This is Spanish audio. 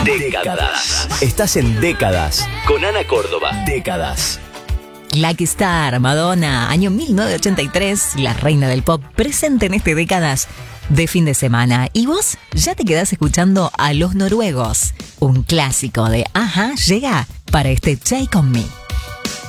Décadas. Estás en Décadas con Ana Córdoba. Décadas. Lucky Star, Madonna, año 1983, la reina del pop, presente en este Décadas de fin de semana. Y vos ya te quedás escuchando a Los Noruegos. Un clásico de Ajá llega para este Take On Me.